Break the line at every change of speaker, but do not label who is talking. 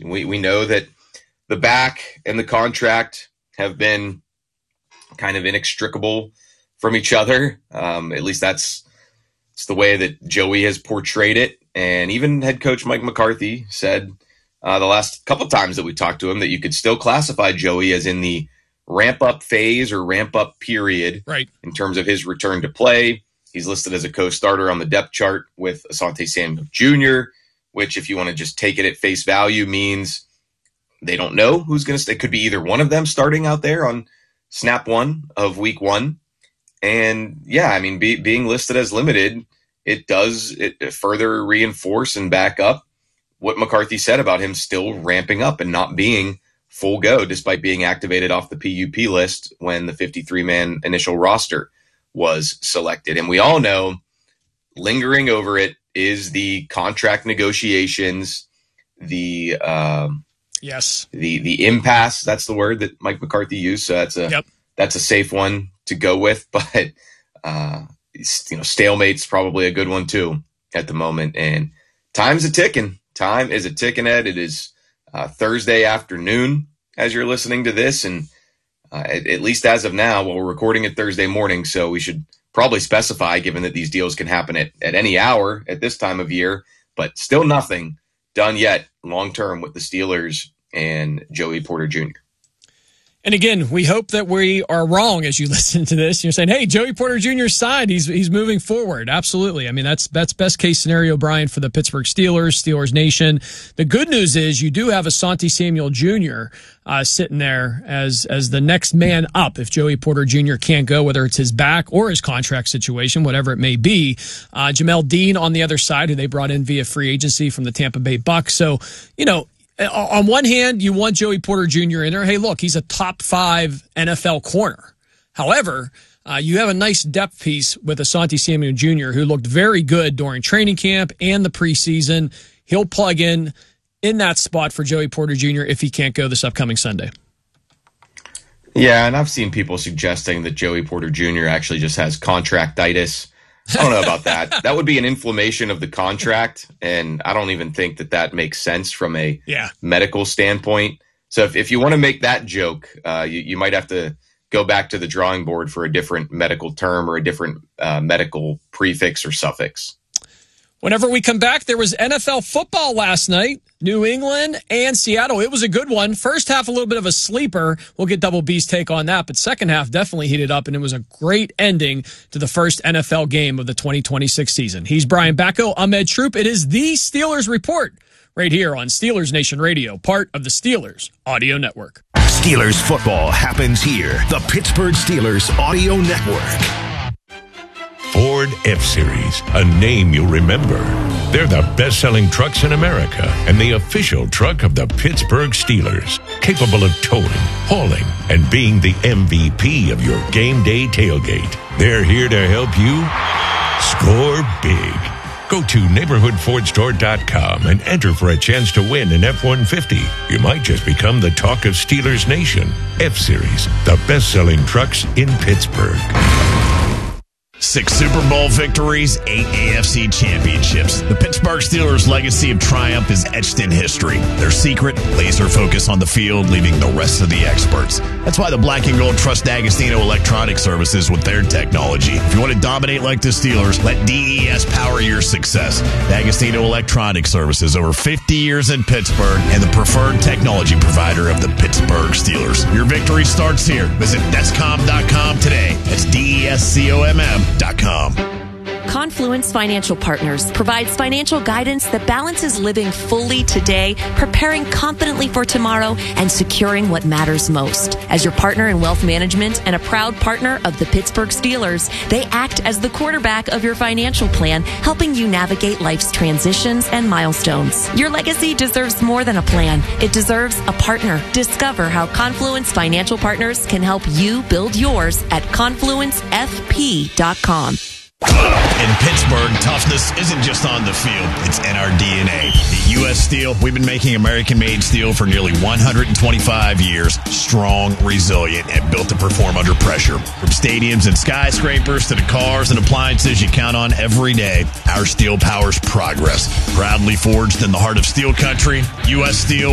We know that the back and the contract have been kind of inextricable from each other. At least it's the way that Joey has portrayed it. And even head coach Mike McCarthy said the last couple times that we talked to him that you could still classify Joey as in the ramp-up phase or ramp-up period,
right,
in terms of his return to play. He's listed as a co-starter on the depth chart with Asante Samuel Jr., which, if you want to just take it at face value, means they don't know who's going to stay. It could be either one of them starting out there on snap one of week one. And yeah, I mean, being listed as limited, it further reinforce and back up what McCarthy said about him still ramping up and not being full go, despite being activated off the PUP list when the 53-man initial roster was selected. And we all know, lingering over it is the contract negotiations, the impasse. That's the word that Mike McCarthy used. So that's a safe one to go with. But stalemate's probably a good one too at the moment. And time's a ticking. Time is a ticking, Ed. It is Thursday afternoon as you're listening to this, and at least as of now, we're recording it Thursday morning, so we should probably specify, given that these deals can happen at any hour at this time of year, but still nothing done yet long-term with the Steelers and Joey Porter Jr.
And again, we hope that we are wrong as you listen to this. You're saying, hey, Joey Porter Jr.'s signed. He's moving forward. Absolutely. I mean, that's best case scenario, Brian, for the Pittsburgh Steelers Nation. The good news is you do have Asante Samuel Jr. Sitting there as the next man up if Joey Porter Jr. can't go, whether it's his back or his contract situation, whatever it may be. Jamel Dean on the other side, who they brought in via free agency from the Tampa Bay Bucks. So, on one hand, you want Joey Porter Jr. in there. Hey, look, he's a top 5 NFL corner. However, you have a nice depth piece with Asante Samuel Jr., who looked very good during training camp and the preseason. He'll plug in that spot for Joey Porter Jr. if he can't go this upcoming Sunday.
Yeah, and I've seen people suggesting that Joey Porter Jr. actually just has contractitis. I don't know about that. That would be an inflammation of the contract, and I don't even think that makes sense from a medical standpoint. So if you want to make that joke, you might have to go back to the drawing board for a different medical term or a different medical prefix or suffix.
Whenever we come back, there was NFL football last night, New England and Seattle. It was a good one. First half, a little bit of a sleeper. We'll get Double B's take on that. But second half definitely heated up, and it was a great ending to the first NFL game of the 2026 season. He's Brian Bacco. I'm Ed Troop. It is the Steelers Report right here on Steelers Nation Radio, part of the Steelers Audio Network.
Steelers football happens here. The Pittsburgh Steelers Audio Network.
Ford F-Series, a name you'll remember. They're the best-selling trucks in America and the official truck of the Pittsburgh Steelers, capable of towing, hauling, and being the MVP of your game day tailgate. They're here to help you score big. Go to neighborhoodfordstore.com and enter for a chance to win an F-150. You might just become the talk of Steelers Nation. F-Series, the best-selling trucks in Pittsburgh.
6 Super Bowl victories, 8 AFC championships. The Pittsburgh Steelers' legacy of triumph is etched in history. Their secret, laser focus on the field, leaving the rest of the experts. That's why the Black and Gold trust D'Agostino Electronic Services with their technology. If you want to dominate like the Steelers, let DES power your success. D'Agostino Electronic Services, over 50 years in Pittsburgh, and the preferred technology provider of the Pittsburgh Steelers. Your victory starts here. Visit Descom.com today. That's DESCOMM.com.
Confluence Financial Partners provides financial guidance that balances living fully today, preparing confidently for tomorrow, and securing what matters most. As your partner in wealth management and a proud partner of the Pittsburgh Steelers, they act as the quarterback of your financial plan, helping you navigate life's transitions and milestones. Your legacy deserves more than a plan. It deserves a partner. Discover how Confluence Financial Partners can help you build yours at confluencefp.com.
In Pittsburgh, toughness isn't just on the field, it's in our DNA. At U.S. Steel, we've been making American-made steel for nearly 125 years, strong, resilient, and built to perform under pressure. From stadiums and skyscrapers to the cars and appliances you count on every day, our steel powers progress. Proudly forged in the heart of steel country, U.S. Steel